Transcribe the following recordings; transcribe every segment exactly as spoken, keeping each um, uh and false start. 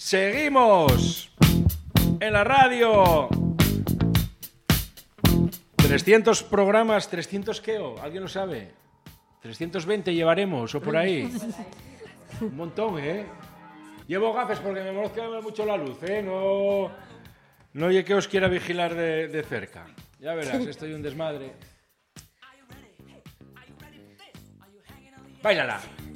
Seguimos en la radio. trescientos programas, ¿trescientos qué? ¿O? ¿Alguien lo sabe? trescientos veinte llevaremos, o por ahí. Un montón, ¿eh? Llevo gafas porque me molesta mucho la luz, ¿eh? No, no oye que os quiera vigilar de, de cerca. Ya verás, estoy un desmadre. Báilala.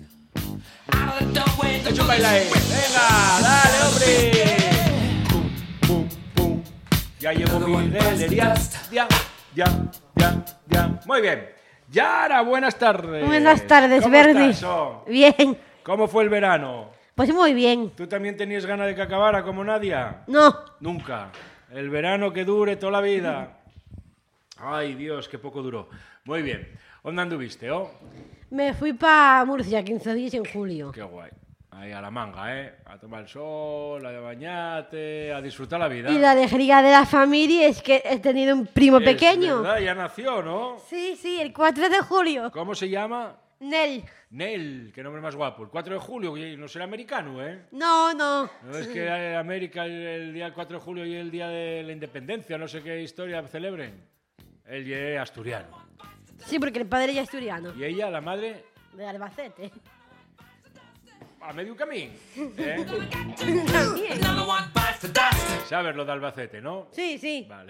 Hecho un baile. Venga, dale, hombre. Pum, pum, pum. Ya llevo mi galería. Ya, ya, ya, ya. Muy bien. Yara, buenas tardes. Buenas tardes, ¿Cómo Verdi. estás, oh? Bien. ¿Cómo fue el verano? Pues muy bien. ¿Tú también tenías ganas de que acabara como Nadia? No. Nunca. El verano que dure toda la vida. Ay, Dios, qué poco duró. Muy bien. ¿Dónde anduviste, oh? Me fui para Murcia quince días en julio. Qué guay. Ahí a la manga, ¿eh? A tomar el sol, a bañarte, a disfrutar la vida. Y la alegría de la familia es que he tenido un primo Es pequeño. verdad, ya nació, ¿no? Sí, sí, el cuatro de julio. ¿Cómo se llama? Nel. Nel, qué nombre más guapo. El cuatro de julio, no será americano, ¿eh? No, no. No es que en América el, el día del cuatro de julio y el día de la independencia, no sé qué historia celebren. Él es asturiano. Sí, porque el padre ya es asturiano. ¿Y ella, la madre? De Albacete. A medio camino, ¿eh? También. Sabes lo de Albacete, ¿no? Sí, sí. Vale.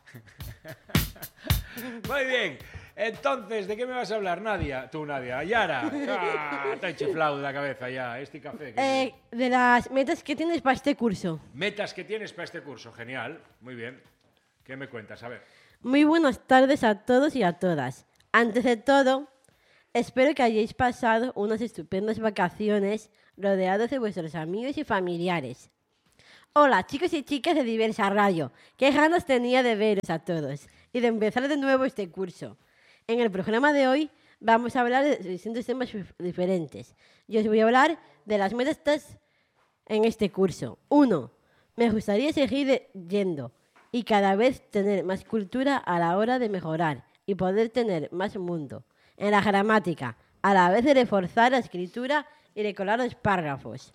Muy bien. Entonces, ¿de qué me vas a hablar, Nadia? Tú, Nadia. Yara. Ah, te he chiflado de la cabeza ya. Este café. que- Eh, de las metas que tienes para este curso. Metas que tienes para este curso. Genial. Muy bien. ¿Qué me cuentas? A ver. Muy buenas tardes a todos y a todas. Antes de todo, espero que hayáis pasado unas estupendas vacaciones rodeados de vuestros amigos y familiares. Hola, chicos y chicas de Diversa Radio. Qué ganas tenía de veros a todos y de empezar de nuevo este curso. En el programa de hoy vamos a hablar de distintos temas dif- diferentes. Yo os voy a hablar de las metas en este curso. Uno, me gustaría seguir yendo y cada vez tener más cultura a la hora de mejorar y poder tener más mundo en la gramática, a la vez de reforzar la escritura y recolar los párrafos.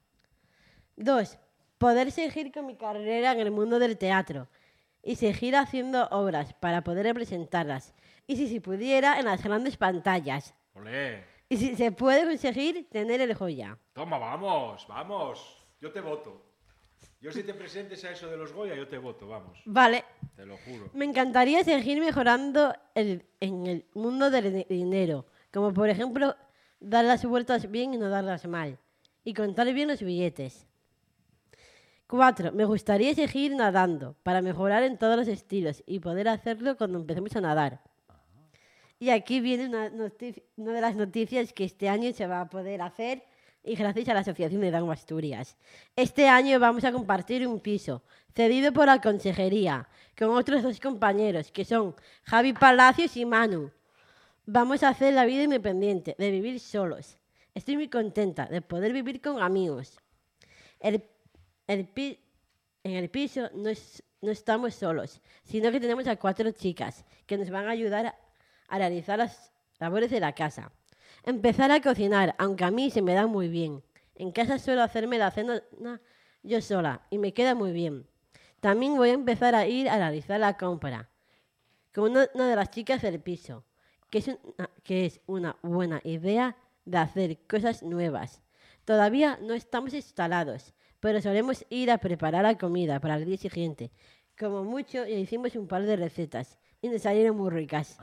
Dos, poder seguir con mi carrera en el mundo del teatro y seguir haciendo obras para poder representarlas. Y si se pudiera, en las grandes pantallas. Olé. Y si se puede conseguir, tener el Goya. Toma, vamos, vamos. Yo te voto. Yo si te presentes a eso de los Goya, yo te voto, vamos. Vale. Te lo juro. Me encantaría seguir mejorando el- en el mundo del di- dinero, como por ejemplo dar las vueltas bien y no darlas mal, y contar bien los billetes. Cuatro, me gustaría seguir nadando para mejorar en todos los estilos y poder hacerlo cuando empecemos a nadar. Y aquí viene una, notici- una de las noticias que este año se va a poder hacer y gracias a la Asociación de Down Asturias. Este año vamos a compartir un piso cedido por la consejería con otros dos compañeros que son Javi Palacios y Manu. Vamos a hacer la vida independiente, de vivir solos. Estoy muy contenta de poder vivir con amigos. El, el pi- en el piso no, es- no estamos solos, sino que tenemos a cuatro chicas que nos van a ayudar a, a realizar las labores de la casa. Empezar a cocinar, aunque a mí se me da muy bien. En casa suelo hacerme la cena na, yo sola y me queda muy bien. También voy a empezar a ir a realizar la compra con una, una de las chicas del piso, que es, una, que es una buena idea de hacer cosas nuevas. Todavía no estamos instalados, pero solemos ir a preparar la comida para el día siguiente. Como mucho, ya hicimos un par de recetas y nos salieron muy ricas.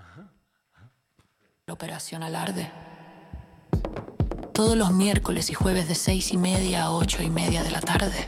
Operación Alarde. Todos los miércoles y jueves de seis y media a ocho y media de la tarde.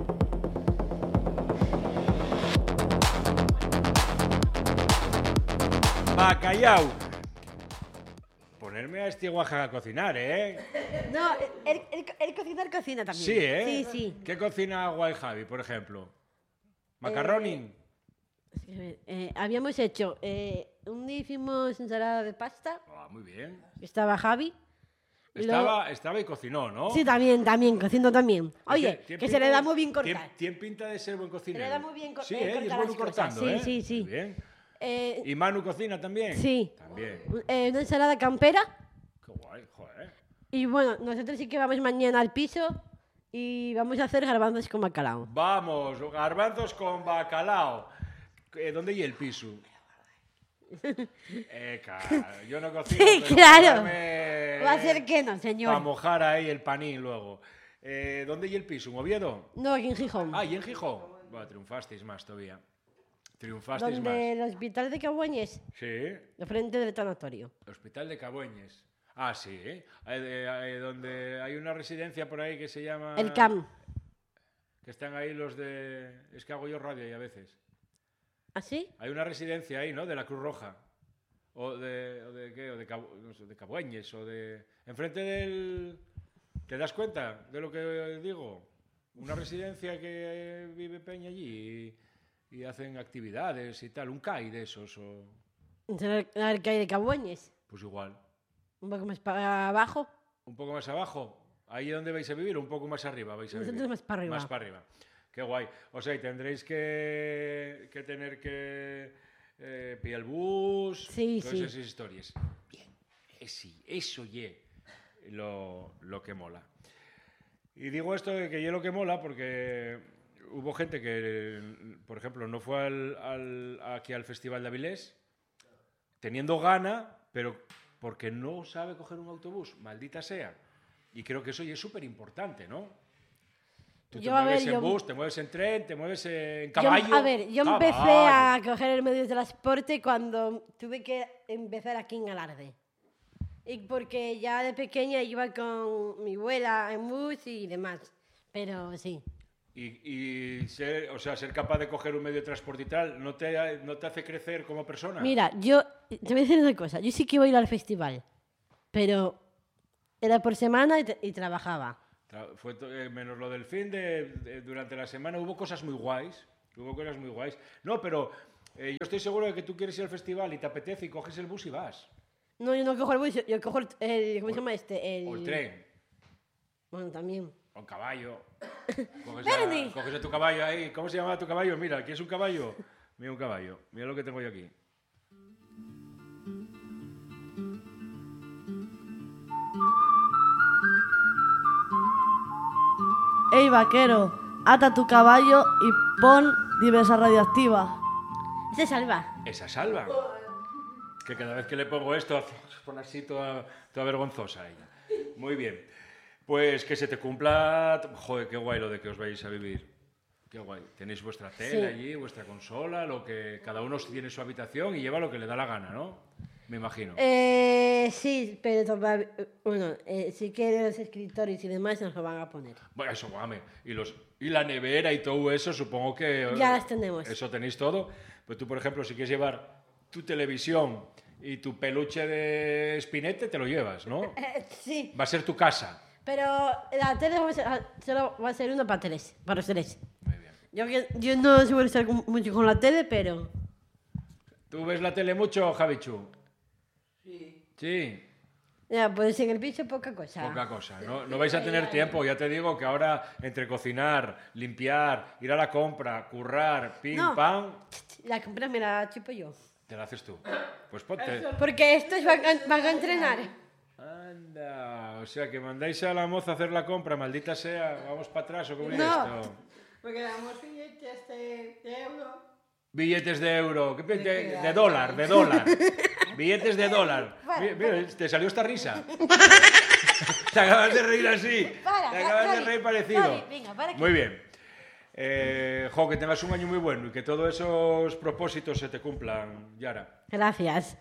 Bacallao. Ponerme a este Oaxaca a cocinar, ¿eh? No, el, el, el cocinar cocina también. Sí, ¿eh? Sí, sí. ¿Qué cocina Guay Javi, por ejemplo? ¿Macaroni? Eh, eh, habíamos hecho, eh, un día hicimos ensalada de pasta, Ah, muy bien. estaba Javi. y Estaba, luego- estaba y cocinó, ¿no? Sí, también, también, cociendo también. Es Oye, tiene que se le pinta da de- muy bien tiene- cortar. Tiene pinta de ser buen cocinero. Se le da muy bien co- Sí, eh, ¿eh? Y es cortar bueno las cosas. cortando, Sí, ¿eh? sí, sí. Muy bien. Eh, ¿Y Manu cocina también? Sí. También. eh, una ensalada campera. Qué guay, joder. Y bueno, nosotros sí que vamos mañana al piso y vamos a hacer garbanzos con bacalao. Vamos, garbanzos con bacalao. Eh, ¿Dónde y el piso? Eh, cara, yo no cocino. Sí, pero claro. me- Va a ser que no, señor. Para mojar ahí el panín luego. Eh, ¿Dónde y el piso? ¿En Oviedo? No, aquí en Gijón. Ah, ¿y en Gijón? Bueno, triunfasteis más todavía. Triunfasteis Donde más. el hospital de Cabueñes, Sí, de frente del tanatorio. Hospital de Cabueñes. Ah, sí, ¿eh? Eh, eh, donde hay una residencia por ahí que se llama... El C A M. Que están ahí los de... Es que hago yo radio ahí a veces. ¿Así? Hay una residencia ahí, ¿no? De la Cruz Roja. O de... O de ¿qué? O de, Cabo- no sé, de Cabueñes o de... Enfrente del... ¿Te das cuenta de lo que digo? Una residencia que vive Peña allí y, y hacen actividades y tal. Un C A I de esos o... ¿Será el que hay de Cabueñes? Pues igual. Un poco más para abajo. Un poco más abajo. ¿Ahí donde vais a vivir o un poco más arriba vais a vivir? Nosotros más para arriba. Más para arriba. Qué guay. O sea, y tendréis que, que tener que eh, pillar el bus, Sí, todas sí. esas historias. Bien, eh, sí, eso ye lo, lo que mola. Y digo esto de que ye lo que mola porque hubo gente que, por ejemplo, no fue al, al- aquí al Festival de Avilés teniendo gana, pero porque no sabe coger un autobús, maldita sea. Y creo que eso ya es súper importante, ¿no? Tú te Yo, a mueves ver, en yo- bus, te mueves en tren, te mueves en Yo- caballo. a ver, yo empecé a coger el medio de transporte cuando tuve que empezar aquí en Alarde. Y porque ya de pequeña iba con mi abuela en bus y demás. Pero sí. Y, y ser, o sea, ser capaz de coger un medio de transporte y tal, ¿no te, no te hace crecer como persona? Mira, yo te voy a decir una cosa. Yo sí que iba a ir al festival. Pero era por semana y, tra- y trabajaba. Tra- Fue to- eh, menos lo del fin de, de- durante la semana hubo cosas muy guays. Hubo cosas muy guays. No, pero eh, yo estoy seguro de que tú quieres ir al festival y te apetece y coges el bus y vas. No, yo no cojo el bus, yo, yo cojo el, el- ¿cómo se llama este? El, O el tren. Bueno, también. O el caballo. Coges Bernie. a, coges a tu caballo ahí. ¿Cómo se llama tu caballo? Mira, ¿aquí es un caballo? Mira un caballo. Mira lo que tengo yo aquí. Ey, vaquero, ata tu caballo y pon diversa radioactiva. Ese salva. Esa salva. Que cada vez que le pongo esto, se pone así toda, toda vergonzosa ella. Muy bien. Pues que se te cumpla... Joder, qué guay lo de que os vais a vivir. Qué guay. Tenéis vuestra tele Sí. allí, vuestra consola, lo que cada uno tiene su habitación y lleva lo que le da la gana, ¿no? Me imagino. Eh, sí, pero todavía- bueno, eh, sí que los escritores y demás nos lo van a poner. Bueno, eso, guame. Y, los, y la nevera y todo eso, supongo que... Ya las tenemos. Eso tenéis todo. Pues tú, por ejemplo, si quieres llevar tu televisión y tu peluche de espinete, te lo llevas, ¿no? Eh, sí, Va a ser tu casa. pero la tele va a ser, ah, solo va a ser una para tres, para los tres. Muy bien. Yo, que- yo no suelo estar con- mucho con la tele, pero ¿Tú ves la tele mucho, Javichu? Sí. Sí, ya, pues en el piso poca cosa. poca cosa. No, no vais a tener tiempo. Ya te digo que ahora entre cocinar, limpiar, ir a la compra, currar, pim, No. pam, La compra me la chupo yo. te la haces tú. Pues ponte. Porque estos van a, van a entrenar. Anda, o sea que mandáis a la moza a hacer la compra, maldita sea, vamos para atrás o cómo es No. esto. Porque damos billetes de, de euro. Billetes de euro, ¿qué pi- de, de dólar, de dólar. Billetes de dólar. Mi- Mira, te salió esta risa. Te acabas de reír así. Para, Te acabas de Javi, reír parecido. Javi, venga, para aquí. Muy bien. Eh, jo, que tengas un año muy bueno y que todos esos propósitos se te cumplan, Yara. Gracias.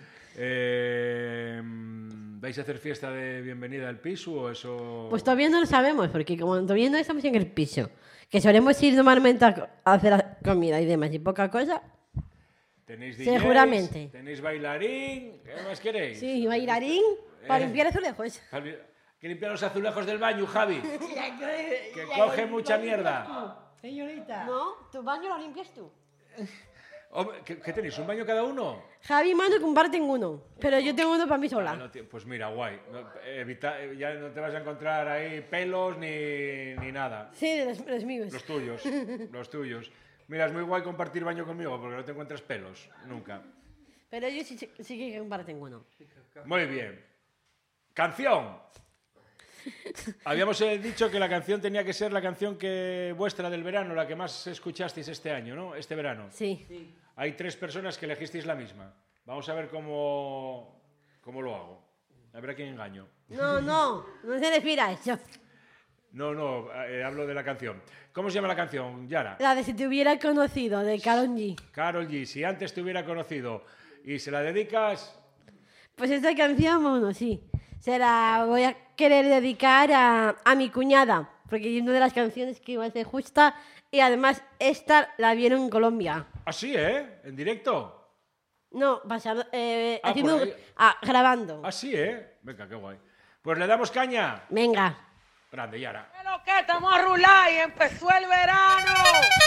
Eh, ¿Vais a hacer fiesta de bienvenida al piso o eso? Pues todavía no lo sabemos, porque como todavía no estamos en el piso, que solemos ir normalmente a co- a hacer la comida y demás y poca cosa. ¿Tenéis D Js? Seguramente. ¿Tenéis bailarín? ¿Qué más queréis? Sí, bailarín para Eh. limpiar azulejos. Javi- Que limpiar los azulejos del baño, Javi. Que coge mucha mierda. Señorita. No, tu baño lo limpias tú. Hombre, ¿Qué, qué tenéis? ¿Un baño cada uno? Javi y Manu comparten uno, pero yo tengo uno para mí Ah, sola. no ti- pues mira, guay. No, evita- ya no te vas a encontrar ahí pelos ni, ni nada. Sí, de los, los míos. Los tuyos, los tuyos. Mira, es muy guay compartir baño conmigo porque no te encuentras pelos, nunca. Pero ellos sí, sí que comparten uno. Muy bien. Canción. Habíamos eh, dicho que la canción tenía que ser la canción que vuestra del verano, la que más escuchasteis este año, ¿no? Este verano. Sí. Hay tres personas que elegisteis la misma. Vamos a ver cómo, cómo lo hago. A ver a quién engaño. No, no, no se refiere a eso. No, no, eh, hablo de la canción. ¿Cómo se llama la canción, Yara? La de Si te hubiera conocido, de Karol G. Karol G, si antes te hubiera conocido y se la dedicas... Pues esta canción, bueno, sí. Se la voy a querer dedicar a, a mi cuñada, porque es una de las canciones que más me gusta y además esta la vieron en Colombia. Así, ¿eh? ¿En directo? No, pasando, eh, Ah, haciendo, por ahí. ah, grabando. Así, ¿eh? Venga, qué guay. Pues le damos caña. Venga. Grande, Yara. Lo que estamos a rular y empezó el verano.